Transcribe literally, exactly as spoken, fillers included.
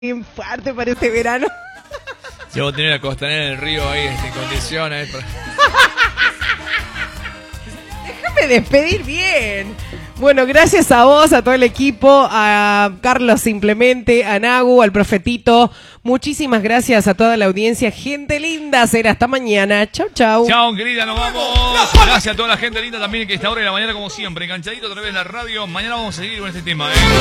bien fuerte para este verano. Yo voy a tener la costanera en el río ahí en condiciones. Para... Déjame despedir bien. Bueno, gracias a vos, a todo el equipo, a Carlos Simplemente, a Nagu, al Profetito. Muchísimas gracias a toda la audiencia. Gente linda, será hasta mañana. Chau, chau. Chau, querida, nos vamos. Gracias a toda la gente linda también que está ahora de la mañana como siempre. Enganchadito a través de la radio. Mañana vamos a seguir con este tema, ¿eh?